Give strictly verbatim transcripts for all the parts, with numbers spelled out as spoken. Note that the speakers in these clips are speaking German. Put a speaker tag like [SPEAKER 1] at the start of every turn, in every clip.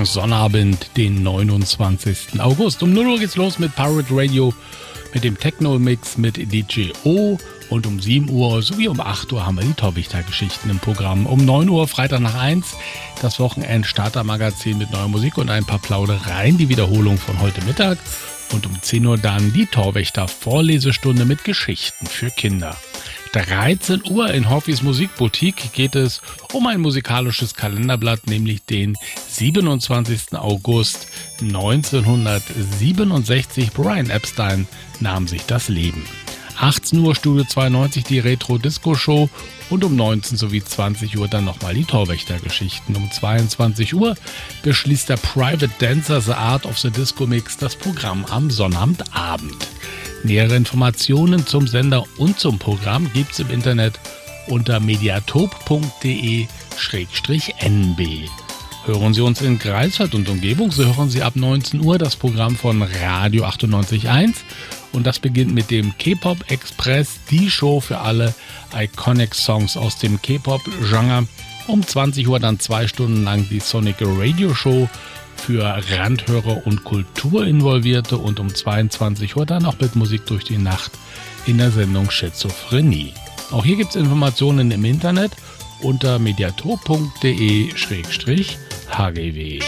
[SPEAKER 1] Sonnabend, den neunundzwanzigsten August. Um null Uhr geht's los mit Pirate Radio, mit dem Techno-Mix mit D J O. Und um sieben Uhr sowie um acht Uhr haben wir die Torwächter-Geschichten im Programm. Um neun Uhr Freitag nach eins das Wochenend-Starter-Magazin mit neuer Musik und ein paar Plaudereien, die Wiederholung von heute Mittag. Und um zehn Uhr dann die Torwächter-Vorlesestunde mit Geschichten für Kinder. dreizehn Uhr in Hoffis Musikboutique geht es um ein musikalisches Kalenderblatt, nämlich den siebenundzwanzigsten August neunzehnhundertsiebenundsechzig. Brian Epstein nahm sich das Leben. achtzehn Uhr Studio zweiundneunzig die Retro-Disco-Show und um neunzehn sowie zwanzig Uhr dann nochmal die Torwächter-Geschichten. Um zweiundzwanzig Uhr beschließt der Private Dancer The Art of the Disco Mix das Programm am Sonnabendabend. Nähere Informationen zum Sender und zum Programm gibt's im Internet unter mediatop punkt de schrägstrich n b. Hören Sie uns in Greifswald und Umgebung, so hören Sie ab neunzehn Uhr das Programm von Radio achtundneunzig Komma eins. Und das beginnt mit dem K-Pop Express, die Show für alle Iconic Songs aus dem K-Pop-Genre. Um zwanzig Uhr dann zwei Stunden lang die Sonic Radio Show für Randhörer und Kulturinvolvierte. Und um zweiundzwanzig Uhr dann auch mit Musik durch die Nacht in der Sendung Schizophrenie. Auch hier gibt es Informationen im Internet unter mediatop punkt de schrägstrich h g w.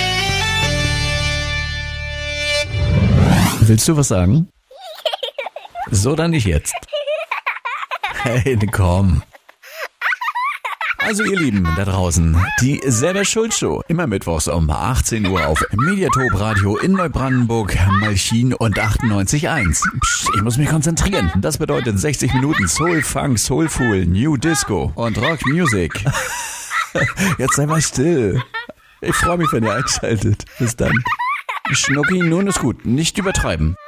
[SPEAKER 2] Willst du was sagen? So, dann nicht jetzt. Hey, komm. Also ihr Lieben da draußen, die Selber Schuld Show. Immer mittwochs um achtzehn Uhr auf Mediatop Radio in Neubrandenburg, Malchin und achtundneunzig Komma eins. Psst, ich muss mich konzentrieren. Das bedeutet sechzig Minuten Soul, Funk, Soulful, New Disco und Rock Music. Jetzt sei mal still. Ich freue mich, wenn ihr einschaltet. Bis dann. Schnucki, nun ist gut. Nicht übertreiben.